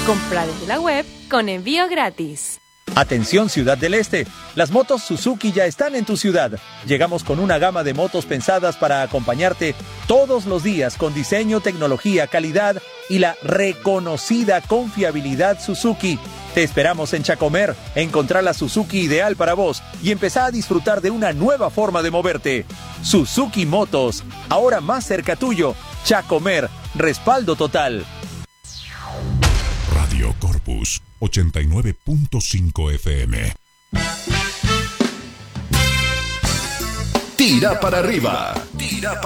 Compra desde la web con envío gratis. Atención Ciudad del Este, las motos Suzuki ya están en tu ciudad. Llegamos con una gama de motos pensadas para acompañarte todos los días con diseño, tecnología, calidad y la reconocida confiabilidad Suzuki. Te esperamos en Chacomer, encontrar la Suzuki ideal para vos y empezar a disfrutar de una nueva forma de moverte. Suzuki Motos, ahora más cerca tuyo. Chacomer, respaldo total. Radio Corpus 89.5 FM. Tira para arriba. Tira para